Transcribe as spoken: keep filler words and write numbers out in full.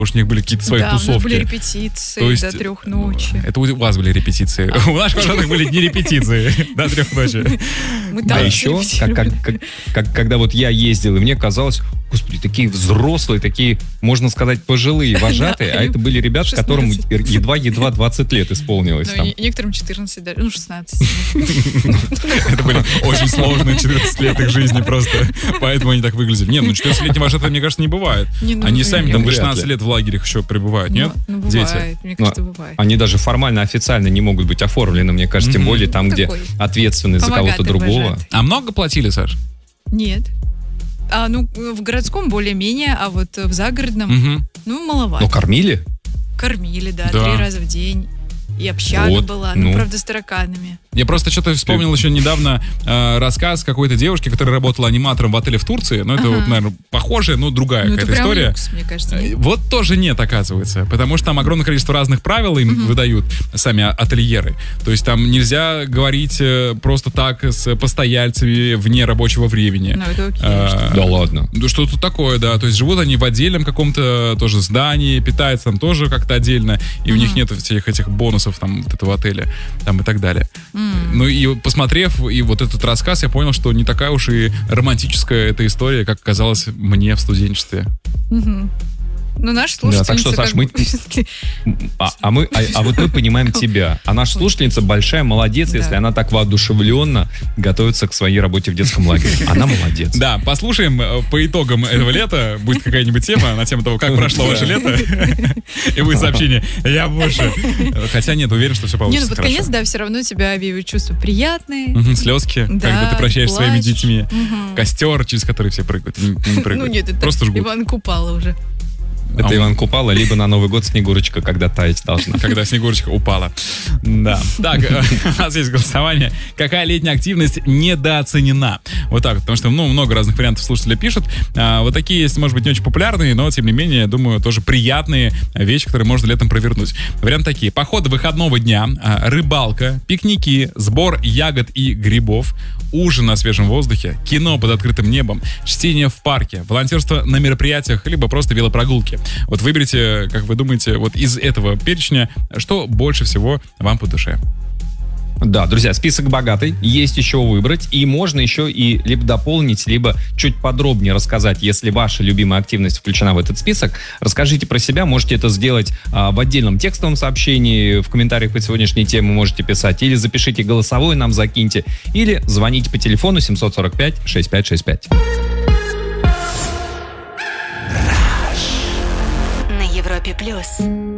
Потому что у них были какие-то свои да, тусовки. Да, у нас были репетиции То есть, до трех ночи. Это у вас были репетиции. А. У наших вожатых были не репетиции до трех ночи. А еще, как, как, как, как, когда вот я ездил, и мне казалось, господи, такие взрослые, такие, можно сказать, пожилые вожатые, а это были ребята, которым едва-едва двадцать лет исполнилось. Некоторым четырнадцать, ну шестнадцать. Это были очень сложные четырнадцать лет их жизни просто, поэтому они так выглядели. Нет, ну четырнадцатилетние вожатые, мне кажется, не бывает. Они сами там шестнадцать лет в лагерях еще пребывают, нет? Ну, бывает, мне кажется, бывает. Они даже формально, официально не могут быть оформлены, мне кажется, тем более там, где ответственность за кого-то другого. А много платили, Саш? Нет. А, ну, в городском более-менее, а вот в загородном, угу. ну, маловато. Но кормили? Кормили, да, да. три раза в день. И общага вот, была, ну, ну, правда, с тараканами. Я просто что-то вспомнил еще недавно э, рассказ какой-то девушки, которая работала аниматором в отеле в Турции. Ну, это, ага. вот, наверное, похожая, но другая ну, какая-то история. Люкс, мне кажется, нет? Вот тоже нет, оказывается. Потому что там огромное количество разных правил им угу. выдают сами ательеры. То есть там нельзя говорить просто так с постояльцами вне рабочего времени. Ну, это окей. А, да ладно. Что-то такое, да. То есть живут они в отдельном каком-то тоже здании, питаются там тоже как-то отдельно. И угу. у них нет всех этих бонусов там вот этого отеля там и так далее. Mm. Ну и посмотрев и вот этот рассказ, я понял, что не такая уж и романтическая эта история, как казалось мне в студенчестве. Mm-hmm. Ну, наш слушательница... Да, так что, Саш, мы... А, а, мы, а, а вот мы понимаем тебя. А наша слушательница большая молодец, да. если она так воодушевленно готовится к своей работе в детском лагере. Она молодец. Да, послушаем по итогам этого лета. Будет какая-нибудь тема на тему того, как прошло ваше лето. И будет сообщение. Я больше. Хотя нет, уверен, что все получится. Не, ну под конец, да, все равно тебя объявят чувства приятные. Слезки, когда ты прощаешься своими детьми. Костер, через который все прыгают. Ну нет, это Иван Купала уже. Это а Иван Купала, либо на Новый год Снегурочка, когда таять должна. Когда Снегурочка упала. Да. Так, у нас есть голосование. Какая летняя активность недооценена? Вот так, потому что ну, много разных вариантов слушатели пишут. А, вот такие есть, может быть, не очень популярные, но, тем не менее, думаю, тоже приятные вещи, которые можно летом провернуть. Варианты такие. Поход выходного дня, рыбалка, пикники, сбор ягод и грибов, ужин на свежем воздухе, кино под открытым небом, чтение в парке, волонтерство на мероприятиях, либо просто велопрогулки. Вот выберите, как вы думаете, вот из этого перечня, что больше всего вам по душе. Да, друзья, список богатый, есть еще выбрать, и можно еще и либо дополнить, либо чуть подробнее рассказать, если ваша любимая активность включена в этот список. Расскажите про себя, можете это сделать а, в отдельном текстовом сообщении, в комментариях под сегодняшней темой можете писать, или запишите голосовой, нам закиньте, или звоните по телефону семь сорок пять шестьдесят пять шестьдесят пять. На Европе плюс.